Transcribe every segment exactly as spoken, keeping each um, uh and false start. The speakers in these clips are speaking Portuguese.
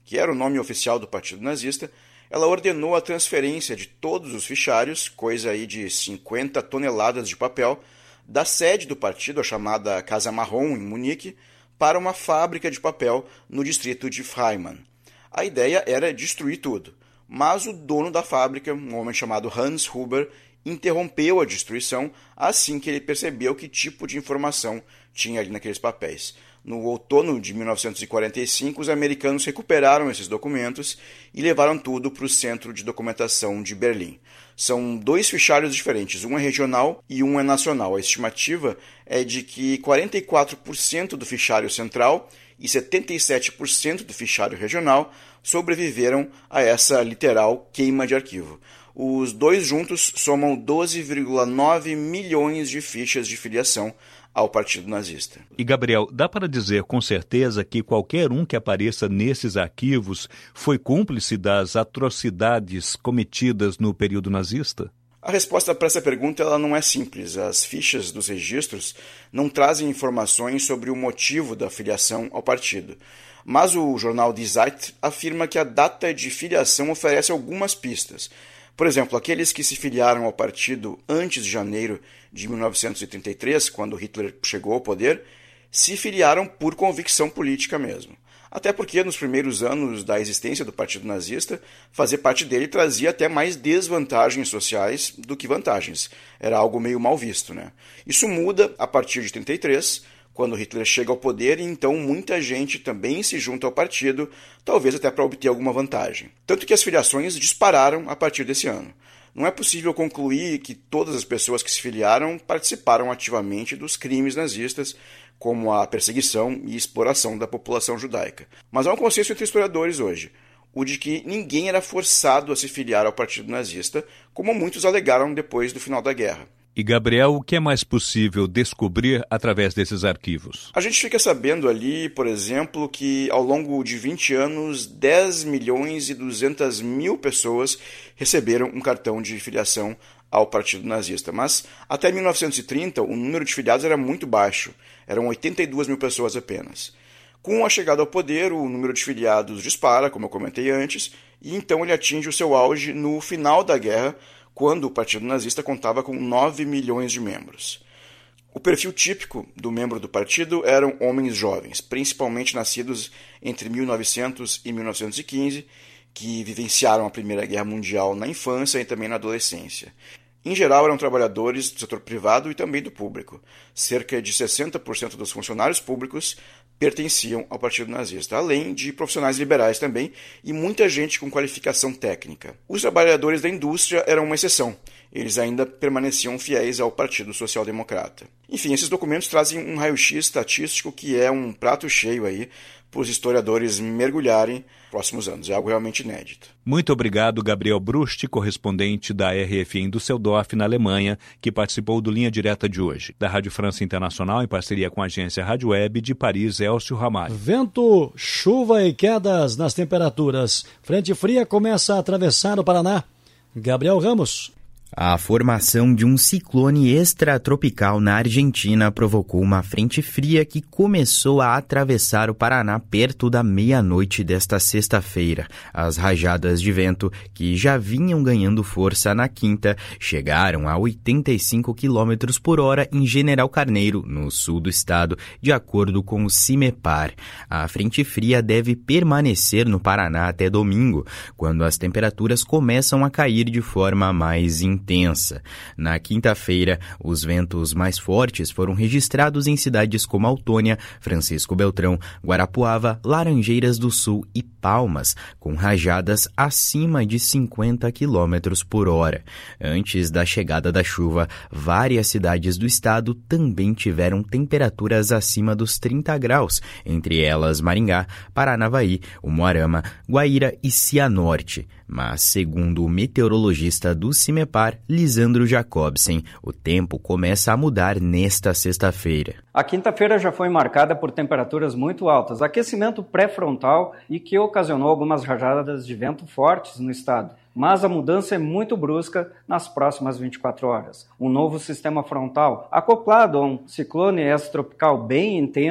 que era o nome oficial do Partido Nazista, ela ordenou a transferência de todos os fichários, coisa aí de cinquenta toneladas de papel, da sede do partido, a chamada Casa Marrom, em Munique, para uma fábrica de papel no distrito de Freimann. A ideia era destruir tudo, mas o dono da fábrica, um homem chamado Hans Huber, interrompeu a destruição assim que ele percebeu que tipo de informação tinha ali naqueles papéis. No outono de mil novecentos e quarenta e cinco, os americanos recuperaram esses documentos e levaram tudo para o Centro de Documentação de Berlim. São dois fichários diferentes, um é regional e um é nacional. A estimativa é de que quarenta e quatro por cento do fichário central e setenta e sete por cento do fichário regional sobreviveram a essa literal queima de arquivo. Os dois juntos somam doze vírgula nove milhões de fichas de filiação ao Partido Nazista. E, Gabriel, dá para dizer com certeza que qualquer um que apareça nesses arquivos foi cúmplice das atrocidades cometidas no período nazista? A resposta para essa pergunta ela não é simples. As fichas dos registros não trazem informações sobre o motivo da filiação ao partido. Mas o jornal Die Zeit afirma que a data de filiação oferece algumas pistas. Por exemplo, aqueles que se filiaram ao partido antes de janeiro de mil novecentos e trinta e três, quando Hitler chegou ao poder, se filiaram por convicção política mesmo. Até porque, nos primeiros anos da existência do Partido Nazista, fazer parte dele trazia até mais desvantagens sociais do que vantagens. Era algo meio mal visto, né? Isso muda a partir de trinta e três, quando Hitler chega ao poder, e então muita gente também se junta ao partido, talvez até para obter alguma vantagem. Tanto que as filiações dispararam a partir desse ano. Não é possível concluir que todas as pessoas que se filiaram participaram ativamente dos crimes nazistas, como a perseguição e exploração da população judaica. Mas há um consenso entre historiadores hoje, o de que ninguém era forçado a se filiar ao Partido Nazista, como muitos alegaram depois do final da guerra. E, Gabriel, o que é mais possível descobrir através desses arquivos? A gente fica sabendo ali, por exemplo, que ao longo de vinte anos, dez milhões e duzentas mil pessoas receberam um cartão de filiação ao Partido Nazista. Mas até mil novecentos e trinta, o número de filiados era muito baixo. Eram oitenta e duas mil pessoas apenas. Com a chegada ao poder, o número de filiados dispara, como eu comentei antes, e então ele atinge o seu auge no final da guerra, quando o Partido Nazista contava com nove milhões de membros. O perfil típico do membro do partido eram homens jovens, principalmente nascidos entre mil e novecentos e mil novecentos e quinze, que vivenciaram a Primeira Guerra Mundial na infância e também na adolescência. Em geral, eram trabalhadores do setor privado e também do público. Cerca de sessenta por cento dos funcionários públicos pertenciam ao Partido Nazista, além de profissionais liberais também e muita gente com qualificação técnica. Os trabalhadores da indústria eram uma exceção. Eles ainda permaneciam fiéis ao Partido Social Democrata. Enfim, esses documentos trazem um raio-x estatístico que é um prato cheio aí para os historiadores mergulharem nos próximos anos. É algo realmente inédito. Muito obrigado, Gabriel Brust, correspondente da R F I em Düsseldorf, na Alemanha, que participou do Linha Direta de hoje. Da Rádio França Internacional, em parceria com a agência Rádio Web de Paris, Elcio Ramalho. Vento, chuva e quedas nas temperaturas. Frente fria começa a atravessar o Paraná. Gabriel Ramos. A formação de um ciclone extratropical na Argentina provocou uma frente fria que começou a atravessar o Paraná perto da meia-noite desta sexta-feira. As rajadas de vento, que já vinham ganhando força na quinta, chegaram a oitenta e cinco quilômetros por hora em General Carneiro, no sul do estado, de acordo com o CIMEPAR. A frente fria deve permanecer no Paraná até domingo, quando as temperaturas começam a cair de forma mais intensa. intensa. Na quinta-feira, os ventos mais fortes foram registrados em cidades como Autônia, Francisco Beltrão, Guarapuava, Laranjeiras do Sul e Palmas, com rajadas acima de cinquenta quilômetros por hora. Antes da chegada da chuva, várias cidades do estado também tiveram temperaturas acima dos trinta graus, entre elas Maringá, Paranavaí, Umuarama, Guaíra e Cianorte. Mas, segundo o meteorologista do CIMEPAR, Lisandro Jacobsen, o tempo começa a mudar nesta sexta-feira. A quinta-feira já foi marcada por temperaturas muito altas, aquecimento pré-frontal e que ocasionou algumas rajadas de vento fortes no estado. Mas a mudança é muito brusca nas próximas vinte e quatro horas. Um novo sistema frontal, acoplado a um ciclone extratropical bem intenso,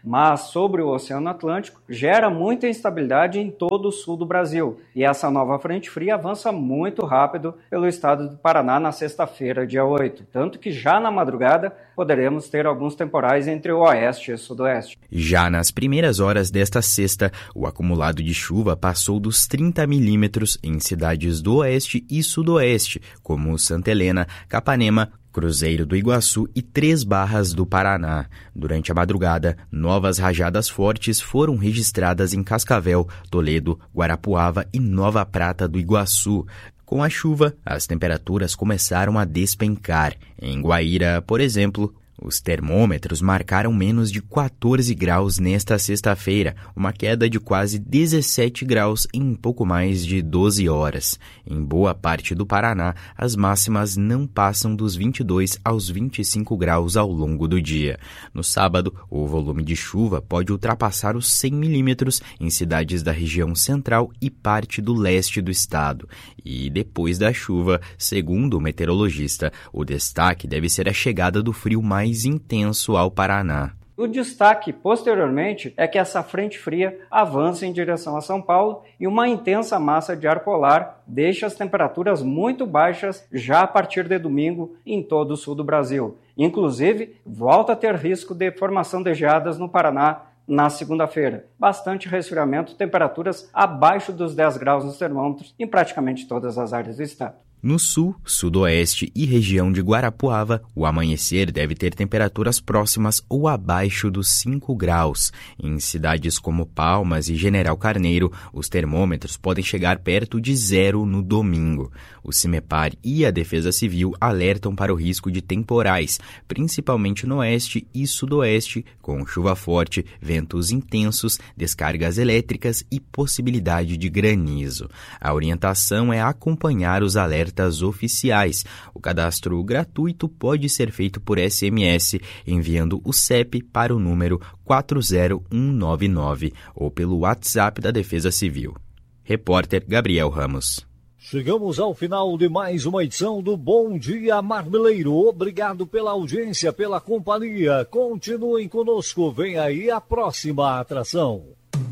mas sobre o Oceano Atlântico gera muita instabilidade em todo o sul do Brasil. E essa nova frente fria avança muito rápido pelo estado do Paraná na sexta-feira, dia oito. Tanto que já na madrugada poderemos ter alguns temporais entre o oeste e o sudoeste. Já nas primeiras horas desta sexta, o acumulado de chuva passou dos trinta milímetros em cidades do oeste e sudoeste, como Santa Helena, Capanema, Cruzeiro do Iguaçu e Três Barras do Paraná. Durante a madrugada, novas rajadas fortes foram registradas em Cascavel, Toledo, Guarapuava e Nova Prata do Iguaçu. Com a chuva, as temperaturas começaram a despencar. Em Guaíra, por exemplo, os termômetros marcaram menos de quatorze graus nesta sexta-feira, uma queda de quase dezessete graus em pouco mais de doze horas. Em boa parte do Paraná, as máximas não passam dos vinte e dois aos vinte e cinco graus ao longo do dia. No sábado, o volume de chuva pode ultrapassar os cem milímetros em cidades da região central e parte do leste do estado. E depois da chuva, segundo o meteorologista, o destaque deve ser a chegada do frio mais intenso ao Paraná. O destaque, posteriormente, é que essa frente fria avança em direção a São Paulo e uma intensa massa de ar polar deixa as temperaturas muito baixas já a partir de domingo em todo o sul do Brasil. Inclusive, volta a ter risco de formação de geadas no Paraná na segunda-feira. Bastante resfriamento, temperaturas abaixo dos dez graus nos termômetros em praticamente todas as áreas do estado. No sul, sudoeste e região de Guarapuava, o amanhecer deve ter temperaturas próximas ou abaixo dos cinco graus. Em cidades como Palmas e General Carneiro, os termômetros podem chegar perto de zero no domingo. O CIMEPAR e a Defesa Civil alertam para o risco de temporais, principalmente no oeste e sudoeste, com chuva forte, ventos intensos, descargas elétricas e possibilidade de granizo. A orientação é acompanhar os alertas oficiais. O cadastro gratuito pode ser feito por S M S, enviando o C E P para o número quatro zero um nove nove ou pelo WhatsApp da Defesa Civil. Repórter Gabriel Ramos. Chegamos ao final de mais uma edição do Bom Dia Marmeleiro. Obrigado pela audiência, pela companhia. Continuem conosco. Vem aí a próxima atração.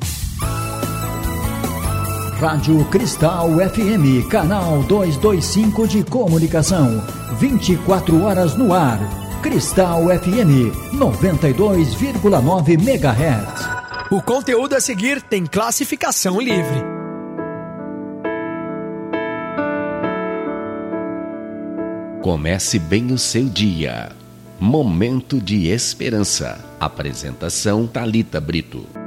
Rádio Cristal F M, canal duzentos e vinte e cinco de comunicação, vinte e quatro horas no ar. Cristal F M, noventa e dois vírgula nove megahertz. O conteúdo a seguir tem classificação livre. Comece bem o seu dia. Momento de esperança. Apresentação Thalita Brito.